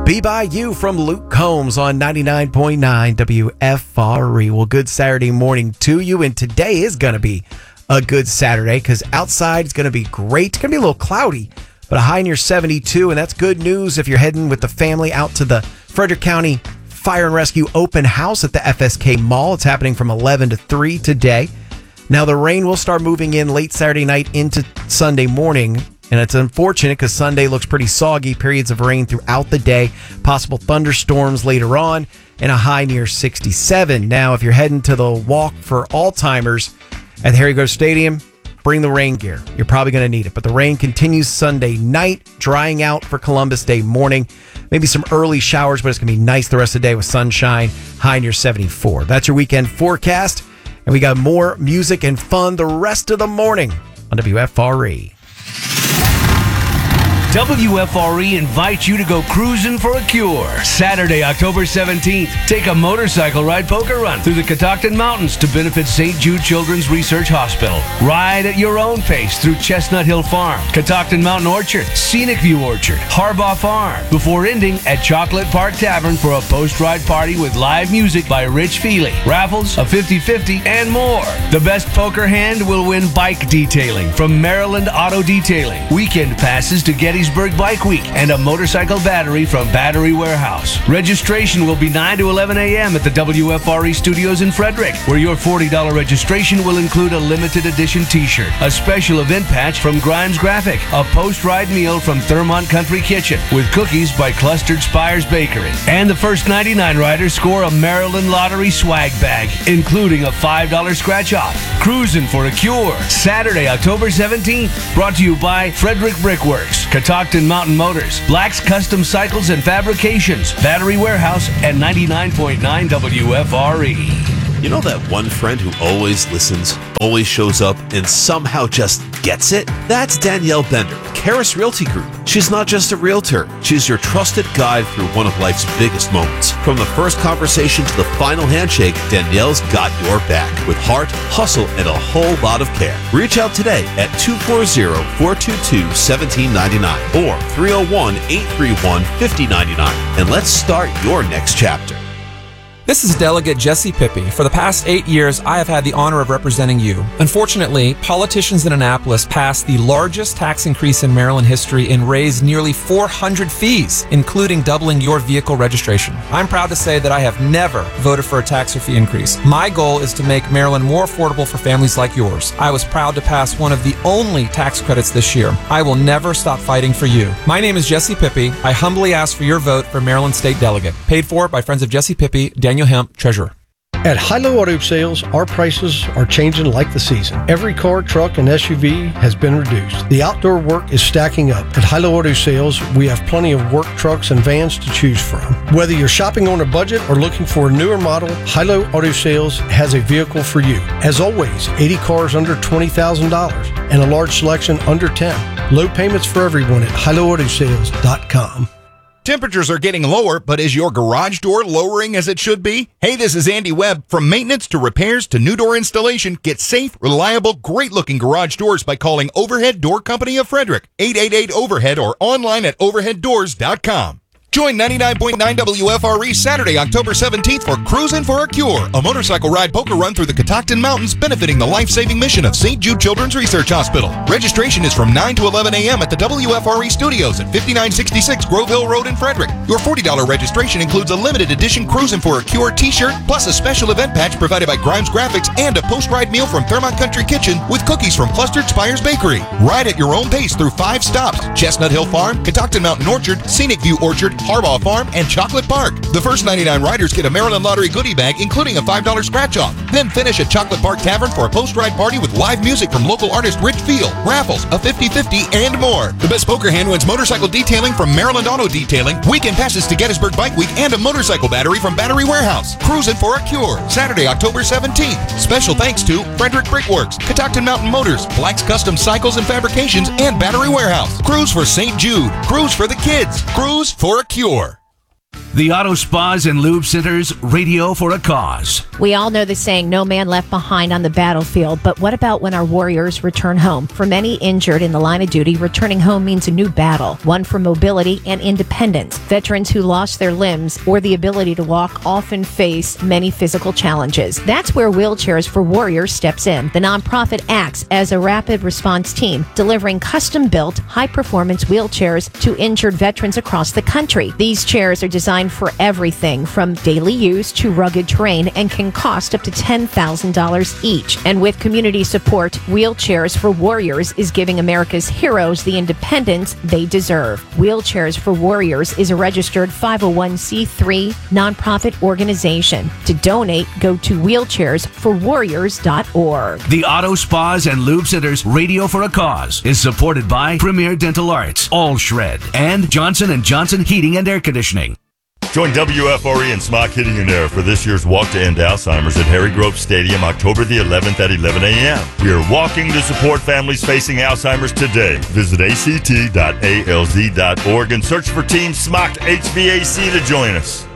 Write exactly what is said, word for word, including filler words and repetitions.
Be By You from Luke Combs on ninety-nine point nine W F R E. Well, good Saturday morning to you, and today is going to be a good Saturday because outside it's going to be great. It's going to be a little cloudy, but a high near seventy-two, and that's good news if you're heading with the family out to the Frederick County Fire and Rescue Open House at the F S K Mall. It's happening from eleven to three today. Now, the rain will start moving in late Saturday night into Sunday morning, and it's unfortunate because Sunday looks pretty soggy. Periods of rain throughout the day, possible thunderstorms later on, and a high near sixty-seven. Now, if you're heading to the walk for all-timers at the Harry Grove Stadium, bring the rain gear. You're probably going to need it. But the rain continues Sunday night, drying out for Columbus Day morning. Maybe some early showers, but it's going to be nice the rest of the day with sunshine, high near seventy-four. That's your weekend forecast. And we got more music and fun the rest of the morning on W F R E. W F R E invites you to go cruising for a cure. Saturday, October seventeenth. Take a motorcycle ride poker run through the Catoctin Mountains to benefit Saint Jude Children's Research Hospital. Ride at your own pace through Chestnut Hill Farm, Catoctin Mountain Orchard, Scenic View Orchard, Harbaugh Farm, before ending at Chocolate Park Tavern for a post-ride party with live music by Rich Feely, raffles, a fifty-fifty, and more. The best poker hand will win bike detailing from Maryland Auto Detailing, weekend passes to Gettysburg Bike Week, and a motorcycle battery from Battery Warehouse. Registration will be nine to eleven a.m. at the W F R E studios in Frederick, where your forty dollars registration will include a limited edition t-shirt, a special event patch from Grimes Graphic, a post-ride meal from Thurmont Country Kitchen with cookies by Clustered Spires Bakery, and the first ninety-nine riders score a Maryland Lottery swag bag, including a five dollars scratch-off. Cruising for a Cure, Saturday, October seventeenth, brought to you by Frederick Brickworks, Catoctin Mountain Motors, Black's Custom Cycles and Fabrications, Battery Warehouse, and ninety-nine point nine W F R E. You know that one friend who always listens, always shows up, and somehow just gets it? That's Danielle Bender, Karis Realty Group. She's not just a realtor. She's your trusted guide through one of life's biggest moments. From the first conversation to the final handshake, Danielle's got your back with heart, hustle, and a whole lot of care. Reach out today at two four zero, four two two, one seven nine nine or three oh one, eight three one, five oh nine nine, and let's start your next chapter. This is Delegate Jesse Pippy. For the past eight years, I have had the honor of representing you. Unfortunately, politicians in Annapolis passed the largest tax increase in Maryland history and raised nearly four hundred fees, including doubling your vehicle registration. I'm proud to say that I have never voted for a tax or fee increase. My goal is to make Maryland more affordable for families like yours. I was proud to pass one of the only tax credits this year. I will never stop fighting for you. My name is Jesse Pippy. I humbly ask for your vote for Maryland State Delegate. Paid for by Friends of Jesse Pippy, Daniel Hemp, Treasurer. At Hilo Auto Sales, our prices are changing like the season. Every car, truck, and S U V has been reduced. The outdoor work is stacking up. At Hilo Auto Sales, we have plenty of work trucks and vans to choose from. Whether you're shopping on a budget or looking for a newer model, Hilo Auto Sales has a vehicle for you. As always, eighty cars under twenty thousand dollars and a large selection under ten. Low payments for everyone at hilo auto sales dot com. Temperatures are getting lower, but is your garage door lowering as it should be? Hey, this is Andy Webb. From maintenance to repairs to new door installation, get safe, reliable, great-looking garage doors by calling Overhead Door Company of Frederick, eight eight eight, overhead, or online at overhead doors dot com. Join ninety-nine point nine W F R E Saturday, October seventeenth for Cruisin' for a Cure, a motorcycle ride poker run through the Catoctin Mountains benefiting the life-saving mission of Saint Jude Children's Research Hospital. Registration is from nine to eleven a.m. at the W F R E studios at fifty-nine sixty-six Grove Hill Road in Frederick. Your forty dollars registration includes a limited edition Cruisin' for a Cure t-shirt, plus a special event patch provided by Grimes Graphics and a post-ride meal from Thurmont Country Kitchen with cookies from Clustered Spires Bakery. Ride at your own pace through five stops: Chestnut Hill Farm, Catoctin Mountain Orchard, Scenic View Orchard, Harbaugh Farm, and Chocolate Park. The first ninety-nine riders get a Maryland Lottery goodie bag, including a five dollars scratch-off. Then finish at Chocolate Park Tavern for a post-ride party with live music from local artist Rich Field, raffles, a fifty-fifty, and more. The best poker hand wins motorcycle detailing from Maryland Auto Detailing, weekend passes to Gettysburg Bike Week, and a motorcycle battery from Battery Warehouse. Cruisin' for a Cure, Saturday, October seventeenth. Special thanks to Frederick Brickworks, Catoctin Mountain Motors, Black's Custom Cycles and Fabrications, and Battery Warehouse. Cruise for Saint Jude. Cruise for the kids. Cruise for a Cure. The Auto Spas and Lube Centers, radio for a cause. We all know the saying, no man left behind on the battlefield, but what about when our warriors return home? For many injured in the line of duty, returning home means a new battle, one for mobility and independence. Veterans who lost their limbs or the ability to walk often face many physical challenges. That's where Wheelchairs for Warriors steps in. The nonprofit acts as a rapid response team, delivering custom-built, high-performance wheelchairs to injured veterans across the country. These chairs are designed for everything from daily use to rugged terrain and can cost up to ten thousand dollars each. And with community support, Wheelchairs for Warriors is giving America's heroes the independence they deserve. Wheelchairs for Warriors is a registered five oh one c three nonprofit organization. To donate, go to wheelchairs for warriors dot org. The Auto Spas and Lube Centers, radio for a cause, is supported by Premier Dental Arts, All Shred, and Johnson and Johnson Heating and Air Conditioning. Join W F R E and Smock Hitting and Air for this year's Walk to End Alzheimer's at Harry Grove Stadium, October the eleventh at eleven a.m. We are walking to support families facing Alzheimer's today. Visit a c t dot a l z dot org and search for Team Smock H V A C to join us.